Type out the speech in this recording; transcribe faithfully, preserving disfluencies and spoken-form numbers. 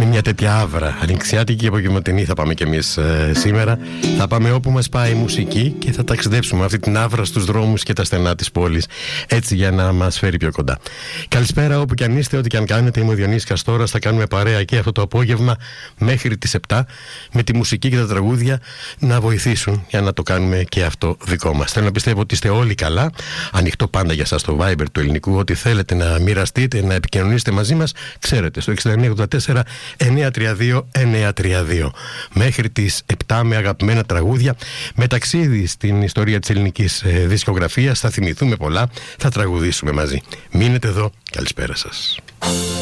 Με μια τέτοια άβρα ανοιξιάτικη και απογευματινή θα πάμε κι εμείς ε, σήμερα. Θα πάμε όπου μας πάει η μουσική και θα ταξιδέψουμε αυτή την άβρα στους δρόμους και τα στενά της πόλης, έτσι για να μας φέρει πιο κοντά. Καλησπέρα όπου κι αν είστε, ό,τι κι αν κάνετε. Είμαι ο Διονύσης Καστόρας. Θα κάνουμε παρέα και αυτό το απόγευμα μέχρι τις επτά με τη μουσική και τα τραγούδια να βοηθήσουν για να το κάνουμε και αυτό δικό μας. Θέλω να πιστεύω ότι είστε όλοι καλά. Ανοιχτό πάντα για σας το Viber του ελληνικού. Ό,τι θέλετε να μοιραστείτε, να επικοινωνήσετε μαζί μας, ξέρετε, στο εξήντα εννιά ογδόντα τέσσερα εννιακόσια τριάντα δύο εννιακόσια τριάντα δύο. Μέχρι τις επτά με αγαπημένα τραγούδια, με ταξίδι στην ιστορία της ελληνικής ε, δισκογραφίας. Θα θυμηθούμε πολλά, θα τραγουδήσουμε μαζί. Μείνετε εδώ. Καλησπέρα σας.